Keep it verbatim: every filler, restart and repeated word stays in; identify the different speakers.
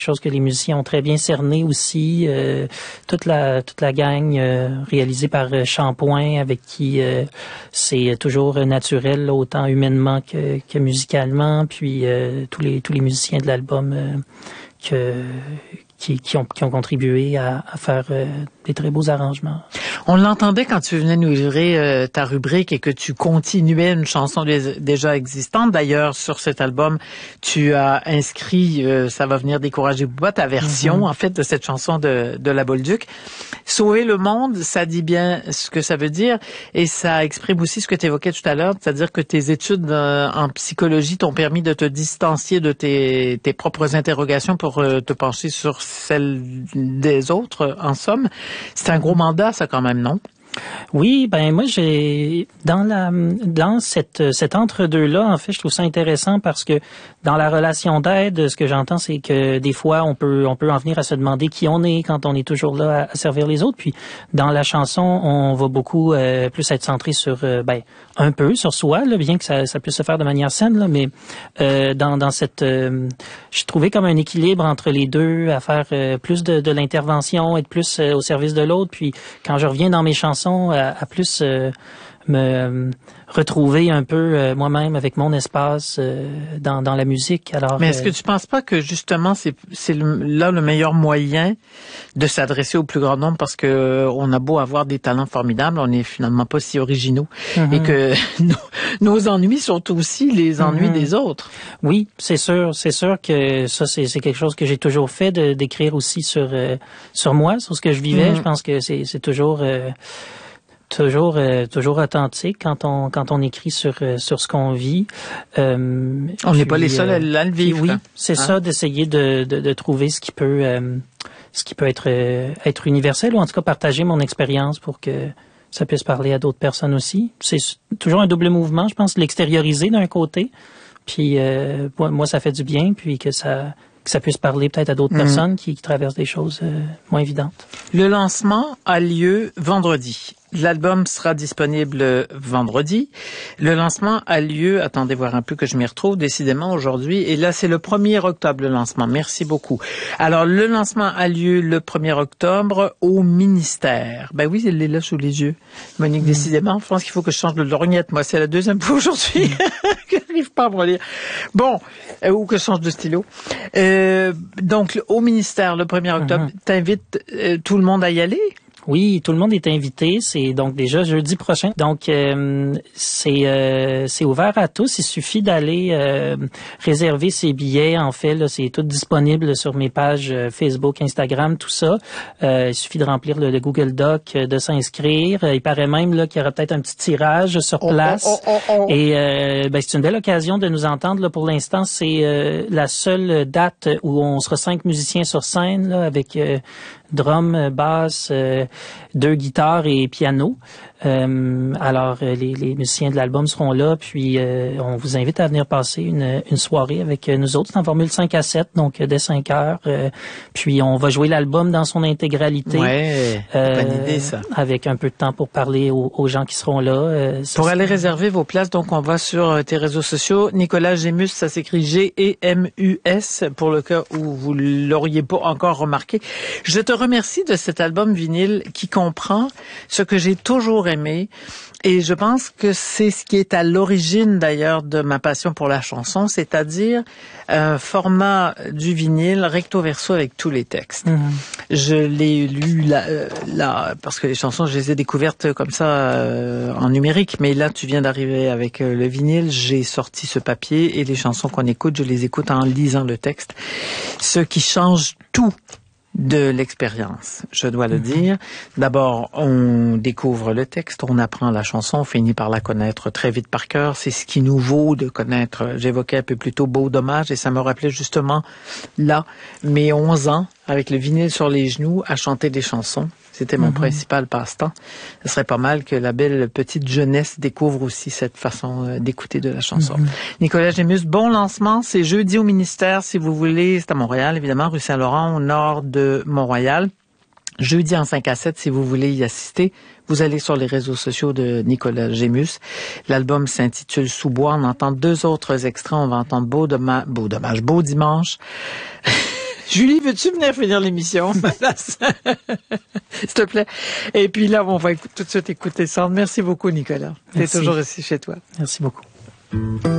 Speaker 1: chose que les musiciens ont très bien cerné aussi. Euh, toute la toute la gang euh, réalisée par euh, Shampoing, avec qui euh, c'est toujours naturel, là, autant humainement que, que musicalement. Puis euh, tous les tous les musiciens de l'album euh, que Qui, qui, ont, qui ont contribué à, à faire euh, des très beaux arrangements.
Speaker 2: On l'entendait quand tu venais nous livrer euh, ta rubrique et que tu continuais une chanson des, déjà existante. D'ailleurs, sur cet album, tu as inscrit euh, Ça va venir décourager Bouba, ta version, mm-hmm. en fait, de cette chanson de, de la Bolduc. Sauver le monde, ça dit bien ce que ça veut dire et ça exprime aussi ce que tu évoquais tout à l'heure, c'est-à-dire que tes études euh, en psychologie t'ont permis de te distancier de tes, tes propres interrogations pour euh, te pencher sur celle des autres, en somme. C'est un gros mandat, ça, quand même, non?
Speaker 1: Oui, ben moi j'ai dans la dans cette cet entre-deux-là, en fait, je trouve ça intéressant parce que dans la relation d'aide, ce que j'entends, c'est que des fois on peut on peut en venir à se demander qui on est quand on est toujours là à, à servir les autres. Puis dans la chanson, on va beaucoup euh, plus être centré sur euh, ben un peu sur soi, là, bien que ça, ça puisse se faire de manière saine, là, mais euh, dans dans cette euh, j'ai trouvé comme un équilibre entre les deux, à faire euh, plus de, de l'intervention, être plus euh, au service de l'autre. Puis quand je reviens dans mes chansons, À, à plus euh, me euh, retrouver un peu euh, moi-même avec mon espace euh, dans, dans la musique. Alors,
Speaker 2: mais est-ce
Speaker 1: euh,
Speaker 2: que tu penses pas que justement c'est c'est le, là le meilleur moyen de s'adresser au plus grand nombre parce que euh, on a beau avoir des talents formidables, on n'est finalement pas si originaux mm-hmm. et que nos, nos ennuis sont aussi les ennuis mm-hmm. des autres.
Speaker 1: Oui, c'est sûr, c'est sûr que ça c'est c'est quelque chose que j'ai toujours fait, de d'écrire aussi sur euh, sur moi, sur ce que je vivais. Mm-hmm. Je pense que c'est c'est toujours euh, Toujours, euh, toujours authentique quand on quand on écrit sur euh, sur ce qu'on vit.
Speaker 2: Euh, on n'est pas les seuls à, à le vivre.
Speaker 1: Oui, c'est hein? ça, d'essayer de, de de trouver ce qui peut euh, ce qui peut être euh, être universel, ou en tout cas partager mon expérience pour que ça puisse parler à d'autres personnes aussi. C'est toujours un double mouvement, je pense, l'extérioriser d'un côté, puis euh, moi ça fait du bien, puis que ça que ça puisse parler peut-être à d'autres mmh. personnes qui, qui traversent des choses euh, moins évidentes.
Speaker 2: Le lancement a lieu vendredi. L'album sera disponible vendredi. Le lancement a lieu, attendez voir un peu que je m'y retrouve, décidément aujourd'hui. Et là, c'est le premier octobre, le lancement. Merci beaucoup. Alors, le lancement a lieu le premier octobre au ministère. Ben oui, elle est là sous les yeux. Monique, mmh. décidément, je pense qu'il faut que je change de lorgnette. Moi, c'est la deuxième fois aujourd'hui que je n'arrive pas à me relire. Bon, euh, ou que je change de stylo. Euh, donc, au ministère, le premier octobre, mmh. t'invites euh, tout le monde à y aller?
Speaker 1: Oui, tout le monde est invité. C'est donc déjà jeudi prochain. Donc euh, c'est euh, c'est ouvert à tous. Il suffit d'aller euh, réserver ses billets. En fait, là, c'est tout disponible sur mes pages Facebook, Instagram, tout ça. Euh, il suffit de remplir le, le Google Doc, de s'inscrire. Il paraît même là qu'il y aura peut-être un petit tirage sur place. Oh, oh, oh, oh. Et euh, ben, c'est une belle occasion de nous entendre. Là, pour l'instant, c'est euh, la seule date où on sera cinq musiciens sur scène, là, avec euh, drum, basse, euh, deux guitares et piano. Euh, alors, les, les musiciens de l'album seront là, puis euh, on vous invite à venir passer une, une soirée avec nous autres. C'est en formule cinq à sept, donc dès cinq heures. Euh, puis on va jouer l'album dans son intégralité.
Speaker 2: Ouais, euh, bonne idée ça.
Speaker 1: Avec un peu de temps pour parler aux, aux gens qui seront là. Euh,
Speaker 2: pour aller réserver vos places, donc on va sur tes réseaux sociaux. Nicolas Gémus, ça s'écrit G E M U S, pour le cas où vous l'auriez pas encore remarqué. Je te remercie de cet album vinyle qui comprend ce que j'ai toujours aimé, et je pense que c'est ce qui est à l'origine d'ailleurs de ma passion pour la chanson, c'est-à-dire un format du vinyle recto verso avec tous les textes. Mmh. Je l'ai lu là, là parce que les chansons je les ai découvertes comme ça euh, en numérique, mais là tu viens d'arriver avec euh, le vinyle, j'ai sorti ce papier et les chansons qu'on écoute, je les écoute en lisant le texte, ce qui change tout de l'expérience, je dois le dire. D'abord, on découvre le texte, on apprend la chanson, on finit par la connaître très vite par cœur. C'est ce qui nous vaut de connaître, j'évoquais un peu plus tôt Beau Dommage, et ça me rappelait justement là mes onze ans, avec le vinyle sur les genoux, à chanter des chansons. C'était mon mm-hmm. principal passe-temps. Ce serait pas mal que la belle petite jeunesse découvre aussi cette façon d'écouter de la chanson. Mm-hmm. Nicolas Gémus, bon lancement. C'est jeudi au ministère, si vous voulez. C'est à Montréal, évidemment, rue Saint-Laurent, au nord de Mont-Royal. Jeudi en cinq à sept, si vous voulez y assister. Vous allez sur les réseaux sociaux de Nicolas Gémus. L'album s'intitule Sous-bois. On entend deux autres extraits. On va entendre Beau, Doma- Beau Dommage, Beau Dimanche. Julie, veux-tu venir finir l'émission? S'il te plaît. Et puis là, on va tout de suite écouter ça. Merci beaucoup, Nicolas. Tu es toujours ici chez toi.
Speaker 1: Merci beaucoup.